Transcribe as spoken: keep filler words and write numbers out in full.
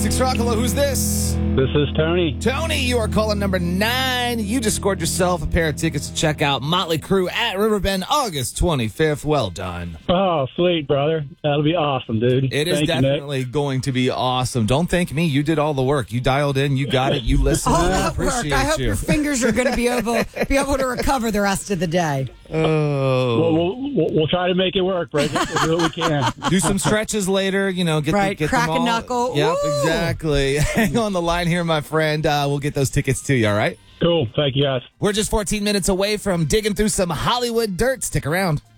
Classics Rock. Hello, who's this? This is Tony. Tony, you are calling number nine. You just scored yourself a pair of tickets to check out Motley Crue at Riverbend August twenty-fifth. Well done. Oh, sweet, brother. That'll be awesome, dude. It is Thank you, Nick. definitely going to be awesome. Don't thank me. You did all the work. You dialed in. You got it. You listened. All I that work. appreciate I hope you. your fingers are going to be able be able to recover the rest of the day. Oh. We'll, we'll, we'll, we'll try to make it work, Bridget. We'll do what we can. Do some stretches later, you know, get Right, the, get crack them a all. knuckle. Yep, Ooh. exactly. Hang on the line here, my friend. Uh, we'll get those tickets to you, all right? Cool. Thank you, guys. We're just fourteen minutes away from digging through some Hollywood dirt. Stick around.